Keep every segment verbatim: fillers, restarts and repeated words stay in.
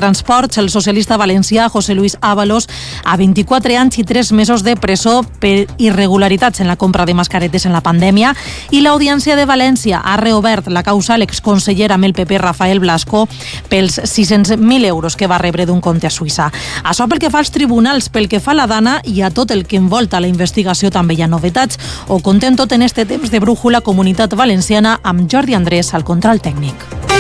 Transports, el socialista valencià José Luis Ábalos, a vint-i-quatre anys i tres mesos de presó per irregularitats en la compra de mascaretes en la pandèmia, i l'Audiència de València ha reobert la causa a l'exconseller amb el P P Rafael Blasco pels sis-cents mil euros que va rebre d'un compte a Suïssa. Això pel que fa als tribunals, pel que fa a la Dana i a tot el que envolta la investigació també hi ha novetats. Ho contem tot en este temps de Brújula Comunitat Valenciana amb Jordi Andrés al control tècnic.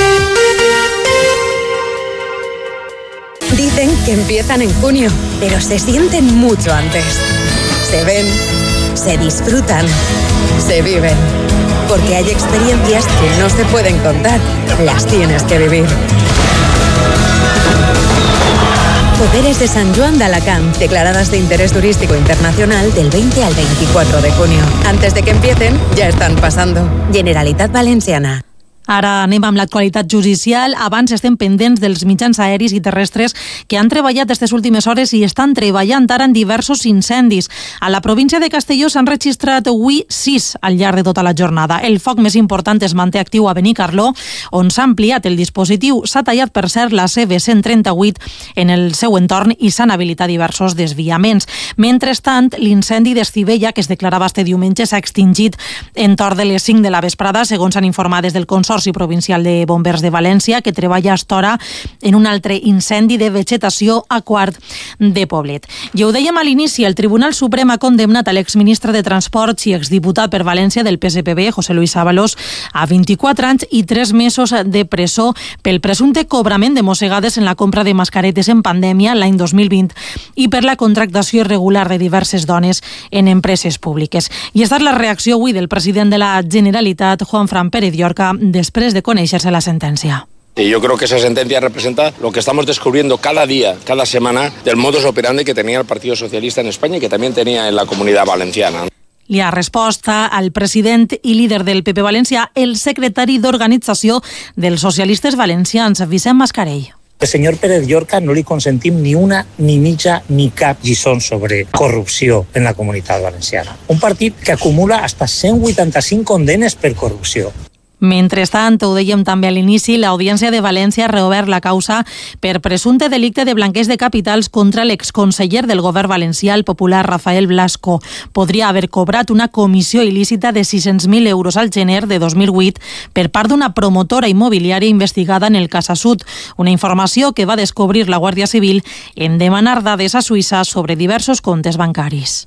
Dicen que empiezan en junio, pero se sienten mucho antes. Se ven, se disfrutan, se viven. Porque hay experiencias que no se pueden contar, las tienes que vivir. Poderes de San Joan de Alacant, declaradas de interés turístico internacional del veinte al veinticuatro de junio. Antes de que empiecen, ya están pasando. Generalitat Valenciana. Ara anem amb l'actualitat judicial. Abans estem pendents dels mitjans aeris i terrestres que han treballat aquestes últimes hores i estan treballant ara en diversos incendis. A la província de Castelló s'han registrat avui sis al llarg de tota la jornada. El foc més important es manté actiu a Benicarló, on s'ha ampliat el dispositiu. S'ha tallat, per cert, la C B cent trenta-vuit en el seu entorn i s'han habilitat diversos desviaments. Mentrestant, l'incendi d'Estivella, que es declarava este diumenge, s'ha extingit entorn de les cinc de la vesprada, segons s'han informat des del Consorci Provincial de Bombers de València, que treballa a estora en un altre incendi de vegetació a Quart de Poblet. I ho dèiem a l'inici, el Tribunal Suprem ha condemnat a l'exministre de Transports i exdiputat per València del P S P B, José Luis Ábalos, a vint-i-quatre anys i tres mesos de presó pel presumpte cobrament de mossegades en la compra de mascaretes en pandèmia l'any dos mil vint i per la contractació irregular de diverses dones en empreses públiques. I esta és la reacció avui del president de la Generalitat, Juanfran Pérez Llorca, después de conocerse la sentencia. Y yo creo que esa sentencia representa lo que estamos descubriendo cada día, cada semana, del modus operandi que tenía el Partido Socialista en España y que también tenía en la Comunidad Valenciana. Li ha respost al president i líder del P P Valencià el secretari d'Organització dels Socialistes Valencians, Vicent Mascarell. El señor Pérez Llorca no li consentim ni una, ni mitja, ni cap lliçó sobre corrupció en la Comunitat Valenciana. Un partit que acumula hasta cent vuitanta-cinc condenes per corrupció. Mentrestant, ho dèiem també a l'inici, l'Audiència de València ha reobert la causa per presumpte delicte de blanqueig de capitals contra l'exconseller del govern valencià, el popular Rafael Blasco. Podria haver cobrat una comissió il·lícita de sis-cents mil euros al gener de dos mil vuit per part d'una promotora immobiliària investigada en el Casa Sud, una informació que va descobrir la Guàrdia Civil en demanar dades a Suïssa sobre diversos comptes bancaris.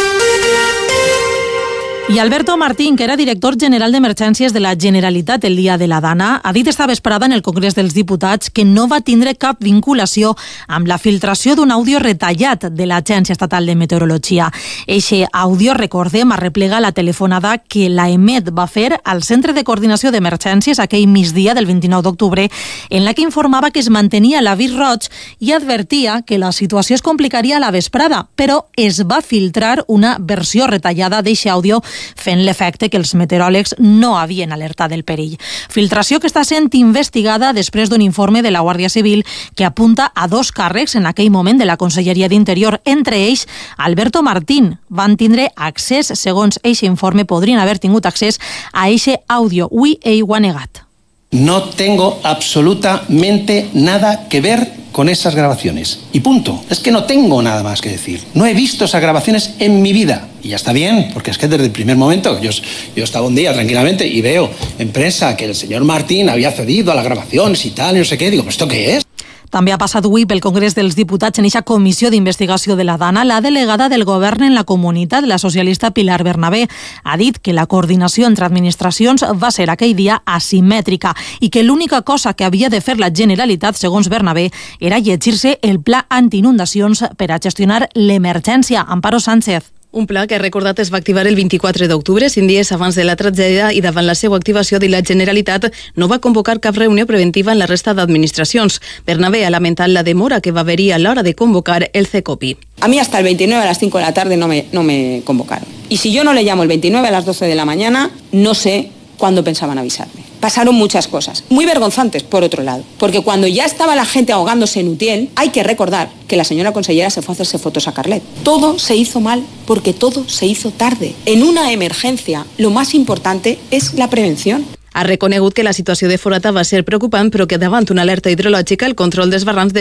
I Alberto Martín, que era director general d'Emergències de la Generalitat el dia de la Dana, ha dit esta vesprada en el Congrés dels Diputats que no va tindre cap vinculació amb la filtració d'un àudio retallat de l'Agència Estatal de Meteorologia. Eixe àudio, recordem, arreplega la telefonada que la EMET va fer al Centre de Coordinació d'Emergències aquell migdia del vint-i-nou d'octubre, en la que informava que es mantenia l'avís roig i advertia que la situació es complicaria a la vesprada, però es va filtrar una versió retallada d'eixe àudio fent l'efecte que els meteoròlegs no havien alertat del perill. Filtració que està sent investigada després d'un informe de la Guàrdia Civil que apunta a dos càrrecs en aquell moment de la Conselleria d'Interior. Entre ells, Alberto Martín. Van tindre accés, segons eixe informe, podrien haver tingut accés a eixe àudio. Avui ell ho ha negat. No tengo absolutamente nada que ver con esas grabaciones. Y punto. Es que no tengo nada más que decir. No he visto esas grabaciones en mi vida. Y ya está bien, porque es que desde el primer momento yo, yo estaba un día tranquilamente y veo en prensa que el señor Martín había cedido a las grabaciones y tal, y no sé qué. Digo, ¿esto qué es? També ha passat avui pel Congrés dels Diputats en eixa comissió d'investigació de la Dana la delegada del govern en la comunitat, la socialista Pilar Bernabé. Ha dit que la coordinació entre administracions va ser aquell dia asimètrica i que l'única cosa que havia de fer la Generalitat, segons Bernabé, era llegir-se el pla antiinundacions per a gestionar l'emergència. Amparo Sánchez. Un pla que, recordat, es va activar el vint-i-quatre d'octubre, cinc dies abans de la tragèdia, i davant la seva activació de la Generalitat no va convocar cap reunió preventiva en la resta d'administracions. Bernabé ha lamentat la demora que va haver-hi a l'hora de convocar el CECOPI. A mí hasta el veintinueve a las cinco de la tarde no me, no me convocaron. Y si yo no le llamo el veintinueve a las doce de la mañana, no sé cuándo pensaban avisarme. Pasaron muchas cosas, muy vergonzantes por otro lado, porque cuando ya estaba la gente ahogándose en Utiel, hay que recordar que la señora consellera se fue a hacerse fotos a Carlet. Todo se hizo mal porque todo se hizo tarde. En una emergencia, lo más importante es la prevención. Ha reconegut que la situació de Forata va ser preocupant, però que davant una alerta hidrològica el control dels barrancs de